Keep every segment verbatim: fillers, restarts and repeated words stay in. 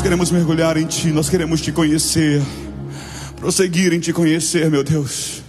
queremos mergulhar em Ti, nós queremos Te conhecer, prosseguir em Te conhecer, meu Deus.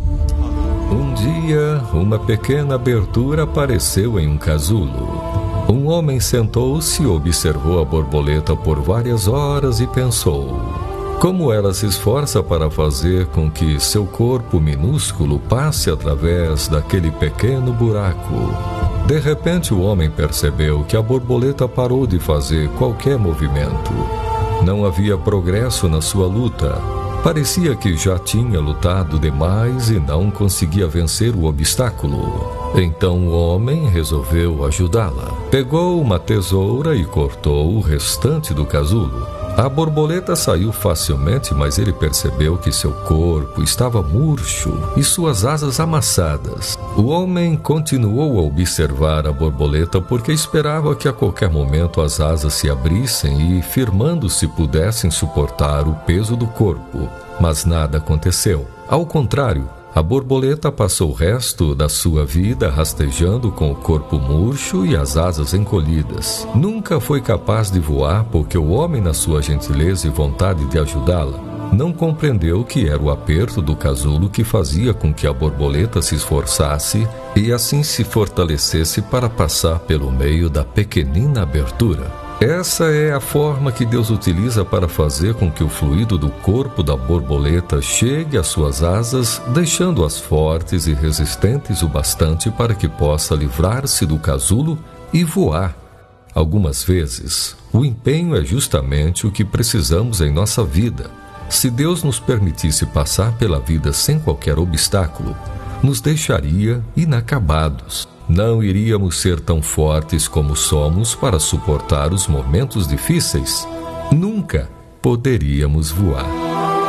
Um dia, uma pequena abertura apareceu em um casulo. Um homem sentou-se e observou a borboleta por várias horas e pensou: como ela se esforça para fazer com que seu corpo minúsculo passe através daquele pequeno buraco. De repente, o homem percebeu que a borboleta parou de fazer qualquer movimento. Não havia progresso na sua luta. Parecia que já tinha lutado demais e não conseguia vencer o obstáculo. Então o homem resolveu ajudá-la. Pegou uma tesoura e cortou o restante do casulo. A borboleta saiu facilmente, mas ele percebeu que seu corpo estava murcho e suas asas amassadas. O homem continuou a observar a borboleta porque esperava que a qualquer momento as asas se abrissem e, firmando-se, pudessem suportar o peso do corpo. Mas nada aconteceu. Ao contrário, a borboleta passou o resto da sua vida rastejando com o corpo murcho e as asas encolhidas. Nunca foi capaz de voar porque o homem, na sua gentileza e vontade de ajudá-la, não compreendeu que era o aperto do casulo que fazia com que a borboleta se esforçasse e assim se fortalecesse para passar pelo meio da pequenina abertura. Essa é a forma que Deus utiliza para fazer com que o fluido do corpo da borboleta chegue às suas asas, deixando-as fortes e resistentes o bastante para que possa livrar-se do casulo e voar. Algumas vezes, o empenho é justamente o que precisamos em nossa vida. Se Deus nos permitisse passar pela vida sem qualquer obstáculo, nos deixaria inacabados. Não iríamos ser tão fortes como somos para suportar os momentos difíceis. Nunca poderíamos voar.